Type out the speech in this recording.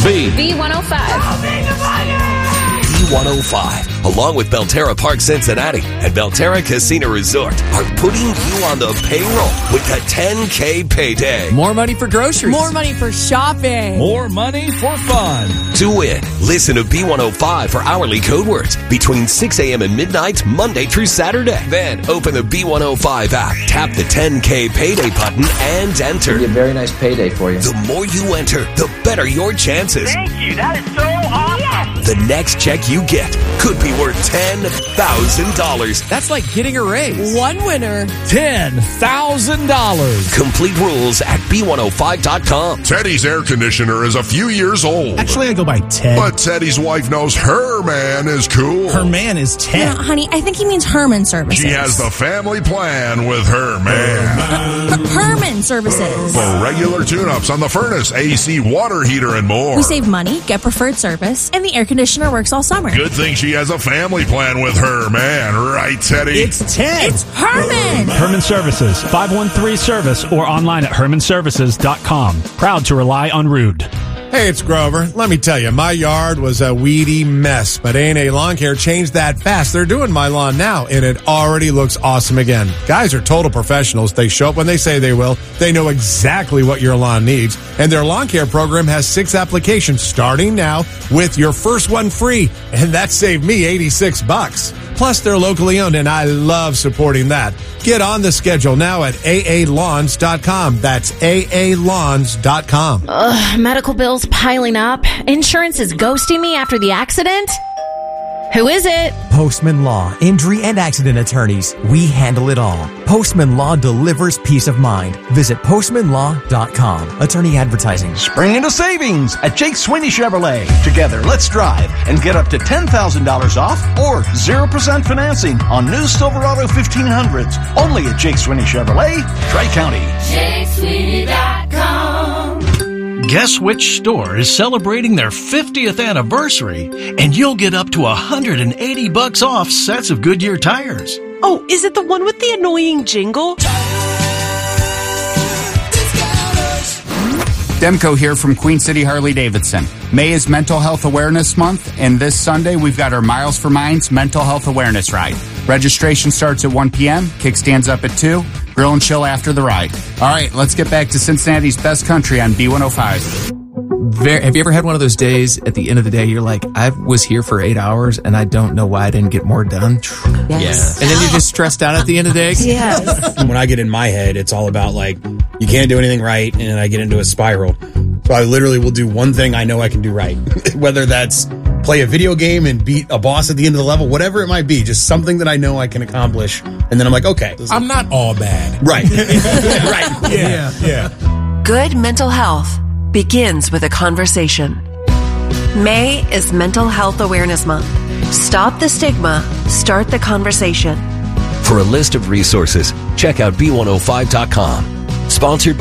B. B105. B105, along with Belterra Park Cincinnati and Belterra Casino Resort, are putting you on the payroll with a $10K payday. More money for groceries. More money for shopping. More money for fun. To win, listen to B105 for hourly code words between 6 a.m. and midnight, Monday through Saturday. Then open the B105 app, tap the 10K payday button, and enter. It'll be a very nice payday for you. The more you enter, the better your chances. Thank you. That is so awesome. The next check you get could be worth $10,000. That's like getting a raise. One winner. $10,000. Complete rules at B105.com. Teddy's air conditioner is a few years old. Actually, I go by Ted. But Teddy's wife knows her man is cool. Her man is Ted. No, honey, I think he means Herman Services. She has the family plan with her man. Herman Services. For regular tune-ups on the furnace, AC, water heater, and more. We save money, get preferred service, and the air conditioner works all summer. Good thing she has a family plan with her man, right, Teddy? It's Ted. It's Herman. Herman Services, 513-SERVICE or online at hermanservices.com. Proud to rely on Rude. Hey, it's Grover. Let me tell you, my yard was a weedy mess, but A&A Lawn Care changed that fast. They're doing my lawn now, and it already looks awesome again. Guys are total professionals. They show up when they say they will. They know exactly what your lawn needs, and their lawn care program has 6 applications starting now with your first one free, and that saved me $86. Plus, they're locally owned, and I love supporting that. Get on the schedule now at AALawns.com. That's AALawns.com. Medical bills piling up. Insurance is ghosting me after the accident. Who is it? Postman Law, injury and accident attorneys. We handle it all. Postman Law delivers peace of mind. Visit postmanlaw.com. Attorney advertising. Spring into savings at Jake Sweeney Chevrolet. Together, let's drive and get up to $10,000 off or 0% financing on new Silverado 1500s. Only at Jake Sweeney Chevrolet, Tri-County. JakeSweeney.com. Guess which store is celebrating their 50th anniversary, and you'll get up to $180 off sets of Goodyear tires. Oh, is it the one with the annoying jingle? Demko here from Queen City Harley-Davidson. May is Mental Health Awareness Month, and this Sunday we've got our Miles for Minds Mental Health Awareness Ride. Registration starts at 1 p.m., kickstands up at 2, grill and chill after the ride. All right, let's get back to Cincinnati's best country on B105. Have you ever had one of those days at the end of the day you're like, I was here for 8 hours and I don't know why I didn't get more done? Yes. Yeah. And then you're just stressed out at the end of the day? Yes. When I get in my head, it's all about like, you can't do anything right, and I get into a spiral. So I literally will do one thing I know I can do right. Whether that's play a video game and beat a boss at the end of the level, whatever it might be, just something that I know I can accomplish. And then I'm like, okay. I'm not all bad. Right. Right. Yeah. Good mental health begins with a conversation. May is Mental Health Awareness Month. Stop the stigma. Start the conversation. For a list of resources, check out B105.com. Sponsored by